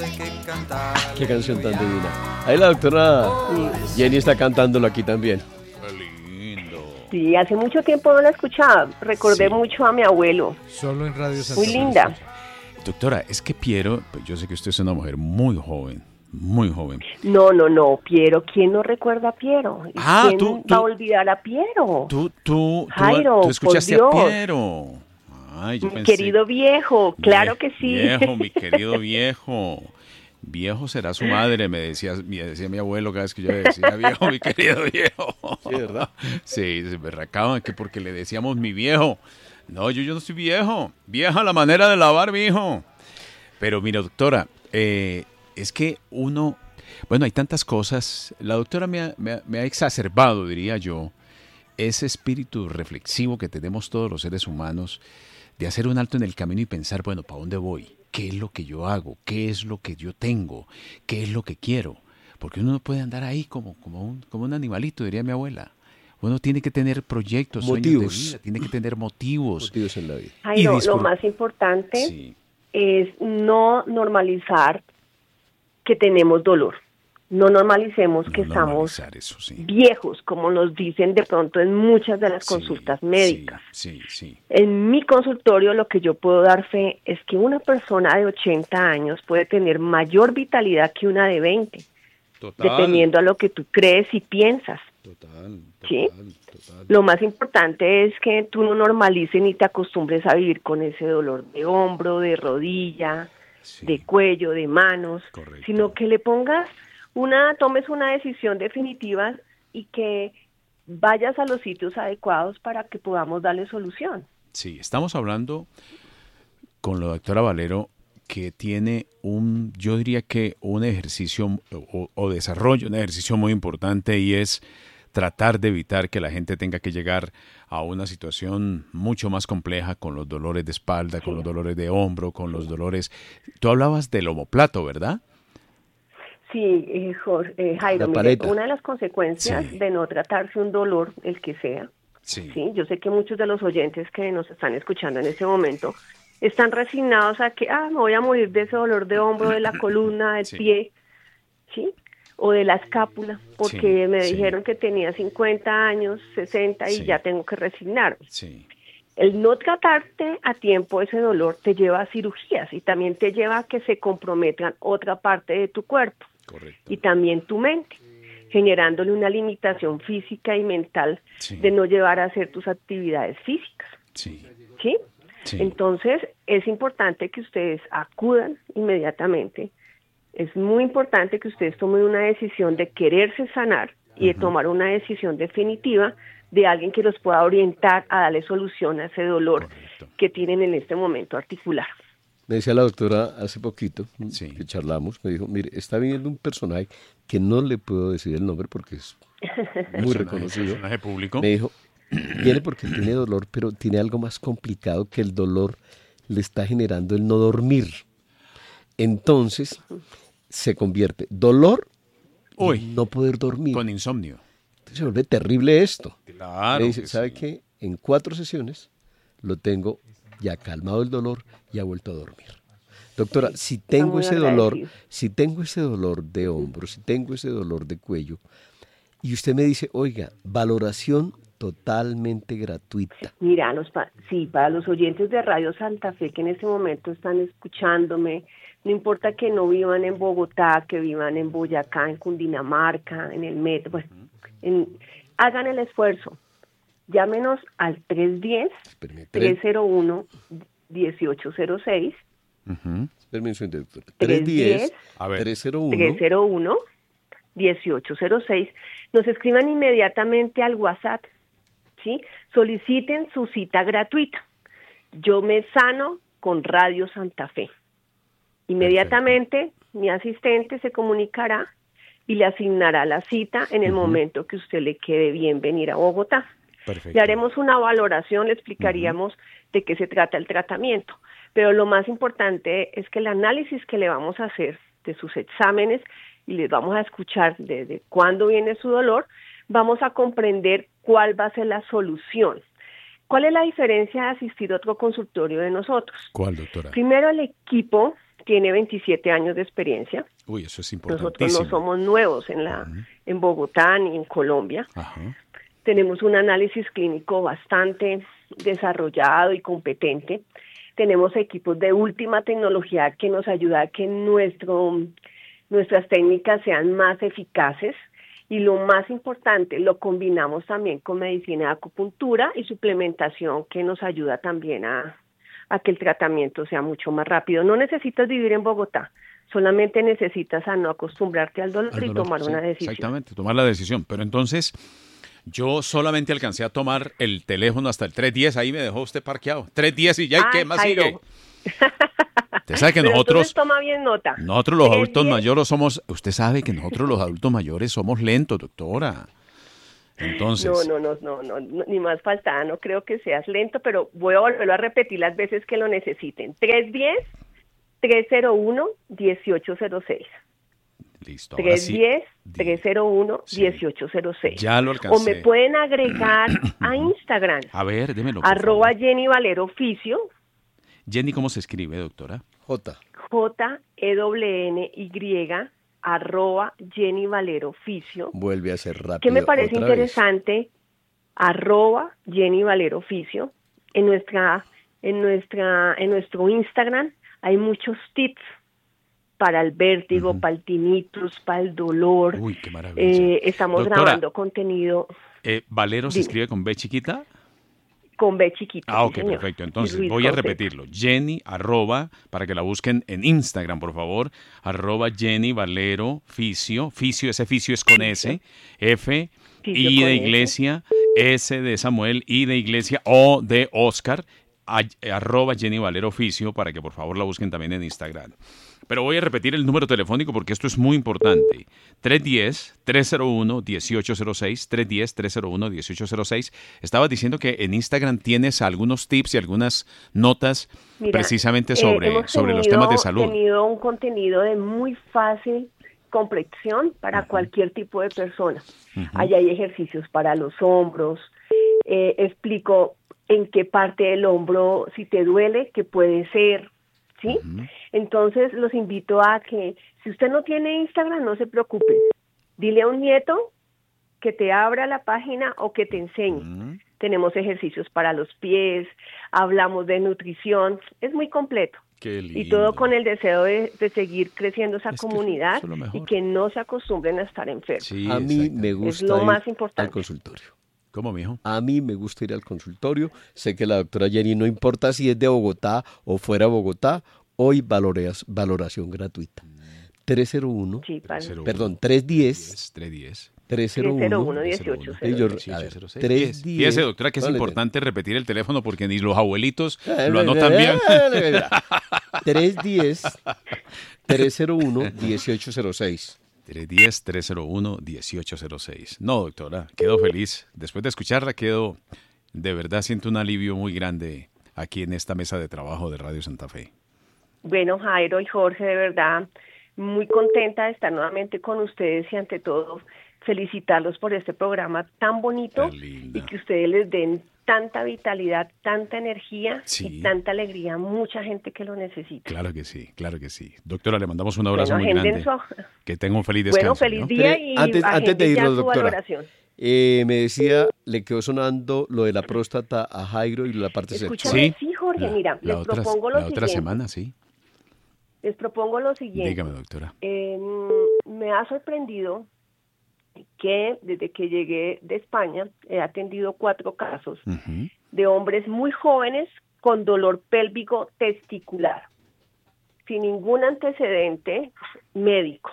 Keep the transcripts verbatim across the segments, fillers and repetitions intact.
Qué canción tan divina. Ahí la doctora Jenny está cantándolo aquí también. Sí, hace mucho tiempo no la escuchaba. Recordé Sí. mucho a mi abuelo. Solo en Radio Santa Muy Fe linda. lo escucha. Doctora, es que Piero, pues yo sé que usted es una mujer muy joven, muy joven. No, no, no, Piero. ¿Quién no recuerda a Piero? ¿Y Ah, ¿Quién tú- tú- va a olvidar a Piero? Tú, tú, tú, Jairo, tú escuchaste por a Dios. Piero. Ay, yo Mi pensé- querido viejo, claro Vie- que sí. Viejo, mi querido viejo. Viejo será su madre, me decía, me decía mi abuelo cada vez que yo le decía viejo, mi querido viejo. Sí, ¿verdad? Sí, se berracaban que porque le decíamos mi viejo. No, yo, yo no soy viejo. Vieja la manera de lavar, mi hijo. Pero mira, doctora, eh, es que uno, bueno, hay tantas cosas. La doctora me ha, me ha- me ha exacerbado, diría yo, ese espíritu reflexivo que tenemos todos los seres humanos de hacer un alto en el camino y pensar, bueno, ¿para dónde voy? ¿Qué es lo que yo hago? ¿Qué es lo que yo tengo? ¿Qué es lo que quiero? Porque uno no puede andar ahí como, como, un, como un animalito, diría mi abuela. Uno tiene que tener proyectos, sueños Motivos. de vida, tiene que tener motivos. Motivos en la vida. Jairo, Y disfrut- lo más importante Sí, es no normalizar que tenemos dolor. No normalicemos que no estamos normalizar eso, sí. viejos, como nos dicen de pronto en muchas de las Sí, consultas médicas. Sí, sí, sí. En mi consultorio lo que yo puedo dar fe es que una persona de ochenta años puede tener mayor vitalidad que una de veinte, Total. dependiendo a lo que tú crees y piensas. Total, ¿Sí? total, total. Lo más importante es que tú no normalices ni te acostumbres a vivir con ese dolor de hombro, de rodilla, Sí. de cuello, de manos, Correcto. sino que le pongas una, tomes una decisión definitiva y que vayas a los sitios adecuados para que podamos darle solución. Sí, estamos hablando con la doctora Valero, que tiene un, yo diría que un ejercicio o, o desarrollo, un ejercicio muy importante, y es tratar de evitar que la gente tenga que llegar a una situación mucho más compleja con los dolores de espalda, con los dolores de hombro, con los dolores. Tú hablabas del omoplato, ¿verdad? Sí, eh, Jorge, eh, Jairo, La mire, paleta. una de las consecuencias Sí. de no tratarse un dolor, el que sea, Sí. sí, yo sé que muchos de los oyentes que nos están escuchando en este momento están resignados a que, ah, me voy a morir de ese dolor de hombro, de la columna, del Sí. pie, ¿sí? O de la escápula, porque Sí, me sí. dijeron que tenía cincuenta años, sesenta y Sí. ya tengo que resignarme. Sí. El no tratarte a tiempo ese dolor te lleva a cirugías y también te lleva a que se comprometan otra parte de tu cuerpo Correcto. y también tu mente, generándole una limitación física y mental Sí. de no llevar a hacer tus actividades físicas, Sí. ¿sí? Sí. Entonces, es importante que ustedes acudan inmediatamente. Es muy importante que ustedes tomen una decisión de quererse sanar y de tomar una decisión definitiva de alguien que los pueda orientar a darle solución a ese dolor Correcto. que tienen en este momento articular. Me decía la doctora hace poquito, Sí. que charlamos, me dijo, mire, está viviendo un personaje que no le puedo decir el nombre porque es muy Personaje- reconocido. Personaje público. Me dijo, viene porque tiene dolor, pero tiene algo más complicado, que el dolor le está generando el no dormir. Entonces, se convierte dolor Uy. y no poder dormir. Con insomnio. Entonces se vuelve terrible esto. Claro. Me dice, que ¿sabe sí. qué? En cuatro sesiones lo tengo ya calmado el dolor y ha vuelto a dormir. Doctora, si tengo muy ese dolor, agradecido. si tengo ese dolor de hombro, si tengo ese dolor de cuello, y usted me dice, oiga, valoración totalmente gratuita. Mira, los pa- sí, para los oyentes de Radio Santa Fe que en este momento están escuchándome, no importa que no vivan en Bogotá, que vivan en Boyacá, en Cundinamarca, en el metro, bueno, en- hagan el esfuerzo. Llámenos al tres uno cero, Espérame, tres tres, cero uno, uno ocho cero seis, Ujú. espérame un segundo, doctora. tres tres uno uno cero, A ver. tres cero uno, tres cero uno, uno ocho cero seis. Nos escriban inmediatamente al WhatsApp, ¿sí? Soliciten su cita gratuita. Yo me sano con Radio Santa Fe. Inmediatamente mi asistente se comunicará y le asignará la cita en el Ujú. momento que usted le quede bien venir a Bogotá. Perfecto. Le haremos una valoración, le explicaríamos de qué se trata el tratamiento. Pero lo más importante es que el análisis que le vamos a hacer de sus exámenes y les vamos a escuchar desde cuándo viene su dolor, vamos a comprender cuál va a ser la solución. ¿Cuál es la diferencia de asistir a otro consultorio de nosotros? ¿Cuál, doctora? Primero, el equipo tiene veintisiete años de experiencia. Uy, eso es Nosotros importantísimo. no somos nuevos en la Ujú. en Bogotá ni en Colombia. Ajá. Tenemos un análisis clínico bastante desarrollado y competente. Tenemos equipos de última tecnología que nos ayuda a que nuestro, nuestras técnicas sean más eficaces. Y lo más importante, lo combinamos también con medicina de acupuntura y suplementación que nos ayuda también a, a que el tratamiento sea mucho más rápido. No necesitas vivir en Bogotá, solamente necesitas a no acostumbrarte al dolor Al y dolor, tomar sí, una decisión. Exactamente, tomar la decisión. Pero entonces, yo solamente alcancé a tomar el teléfono hasta el tres diez, ahí me dejó usted parqueado. tres diez y ya, ¿y Ah, qué más Jairo. sigue? Usted sabe que Pero nosotros, entonces toma bien nota. nosotros los Tres adultos diez. mayores somos, usted sabe que nosotros los adultos mayores somos lentos, doctora. Entonces, No, no, no, no, no, ni más faltaba, no creo que seas lento, pero voy a volverlo a repetir las veces que lo necesiten. tres diez, tres cero uno, dieciocho cero seis. listo. Ahora sí, tres diez, di- tres cero uno, sí. dieciocho cero seis. Ya lo alcancé. O me pueden agregar a Instagram, A ver, démelo, por arroba favor. Jenny Valero Oficio, Jenny, ¿cómo se escribe, doctora? J. J E W N Y, arroba Jenny Valero Oficio. Vuelve a ser rápido. ¿Qué me parece otra vez. interesante? Arroba Jenny Valero Oficio. En nuestra, en nuestra, en nuestro Instagram hay muchos tips para el vértigo, Ujú. para el tinnitus, para el dolor. Uy, qué maravilla. Eh, estamos Doctora, grabando contenido Eh, ¿Valero se Dime. escribe con B chiquita? con B chiquita. Ah, sí, ok, señor. perfecto. Y Entonces, Ruiz voy a con Z. repetirlo. Jenny, arroba, para que la busquen en Instagram, por favor. Arroba Jenny Valero Fisio. Fisio, ese Fisio es con S. F, Fisio I con de S. iglesia, S de Samuel, I de iglesia, O de Oscar. a- arroba Jenny Valero Fisio, para que por favor la busquen también en Instagram. Pero voy a repetir el número telefónico porque esto es muy importante. tres diez, tres cero uno, dieciocho cero seis, tres diez, tres cero uno, dieciocho cero seis. Estabas diciendo que en Instagram tienes algunos tips y algunas notas Mira, precisamente eh, sobre, hemos sobre los tenido- temas de salud. tenido un contenido de muy fácil comprensión para cualquier tipo de persona. Ujú. Allá hay ejercicios para los hombros. Eh, explico en qué parte del hombro, si te duele, qué puede ser, ¿sí? Ujú. Entonces los invito a que, si usted no tiene Instagram, no se preocupe. Dile a un nieto que te abra la página o que te enseñe. Ujú. Tenemos ejercicios para los pies, hablamos de nutrición, es muy completo. Qué lindo. Y todo con el deseo de, de seguir creciendo esa Es que comunidad eso es lo mejor. y que no se acostumbren a estar enfermos. Sí, A mí exactamente. me gusta lo ir más importante. al consultorio. ¿Cómo, mijo? A mí me gusta ir al consultorio. Sé que la doctora Jenny, no importa si es de Bogotá o fuera de Bogotá, hoy valoreas, valoración gratuita. tres cero uno, Sí, para- Cero perdón, uno, tres diez, tres diez. tres cero tres cero uno, uno, dieciocho y yo- cero a ver, Fíjese, tres diez. Fíjese, doctora, que es Vale, importante repetir el teléfono porque ni los abuelitos Eh, lo eh, anotan eh, bien. eh, eh, tres diez, tres cero uno, dieciocho cero seis. tres diez, tres cero uno, dieciocho cero seis. No, doctora, quedo feliz. Después de escucharla, quedo, de verdad siento un alivio muy grande aquí en esta mesa de trabajo de Radio Santa Fe. Bueno, Jairo y Jorge, de verdad, muy contenta de estar nuevamente con ustedes y ante todo felicitarlos por este programa tan bonito Qué linda. y que ustedes les den tanta vitalidad, tanta energía Sí. y tanta alegría a mucha gente que lo necesita. Claro que sí, claro que sí. Doctora, le mandamos un abrazo Bueno, muy agenden grande. su- Que tenga un feliz descanso. Bueno, feliz ¿no? día Tre- y antes- antes de agenden ya irnos, su doctora. valoración. Eh, me decía, le quedó sonando lo de la próstata a Jairo y la parte Escúchame, sexual. sí, Jorge, La- mira, la les otra, propongo lo la otra siguiente. semana, sí. Les propongo lo siguiente. Dígame, doctora. Eh, me ha sorprendido que desde que llegué de España he atendido cuatro casos Ujú. de hombres muy jóvenes con dolor pélvico testicular, sin ningún antecedente médico.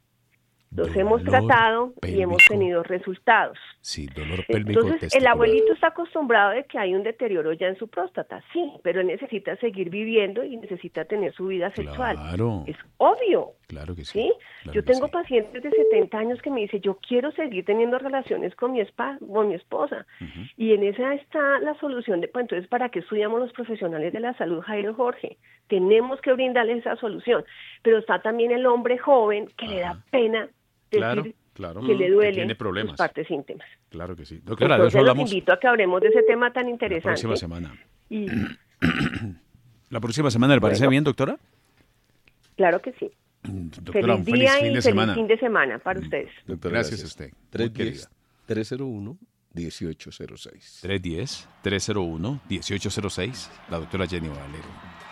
Los hemos Dolor tratado y hemos pélvico. tenido resultados. Sí, dolor pélvico Entonces, el testicular. abuelito está acostumbrado de que hay un deterioro ya en su próstata, sí, pero él necesita seguir viviendo y necesita tener su vida sexual. Claro, Es obvio, claro que sí. ¿sí? claro Yo que tengo sí. pacientes de setenta años que me dicen, yo quiero seguir teniendo relaciones con mi, espa con mi esposa. Ujú. Y en esa está la solución de, pues entonces, ¿para qué estudiamos los profesionales de la salud, Jairo y Jorge? Tenemos que brindarles esa solución. Pero está también el hombre joven que le da Ajá. pena Claro, decir claro. que le duelen tiene sus problemas. partes íntimas. Claro que sí. Doctora, de eso Entonces los hablamos invito a que hablemos de ese tema tan la interesante. próxima semana. Y ¿La próxima semana le parece Bueno. bien, doctora? Claro que sí. Doctora, un feliz día feliz fin y de feliz semana. fin de semana para ustedes. Doctora, Gracias a usted. Muy tres querida. diez, tres cero uno, dieciocho cero seis. tres uno cero, tres cero uno, uno ocho cero seis. La doctora Jenny Valero.